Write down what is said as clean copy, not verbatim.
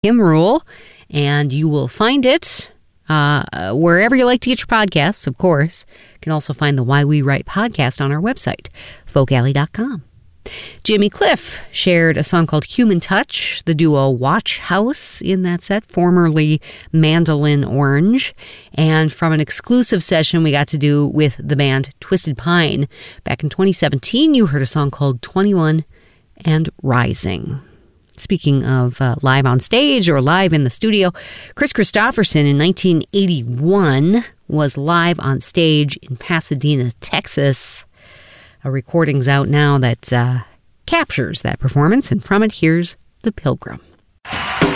Hymn Rule, and you will find it wherever you like to get your podcasts, of course. You can also find the Why We Write podcast on our website, folkalley.com. Jimmy Cliff shared a song called Human Touch, the duo Watch House in that set, formerly Mandolin Orange. And from an exclusive session we got to do with the band Twisted Pine back in 2017, you heard a song called 21 and Rising. Speaking of live on stage or live in the studio, Chris Christopherson in 1981 was live on stage in Pasadena, Texas. A recording's out now that captures that performance, and from it, here's The Pilgrim.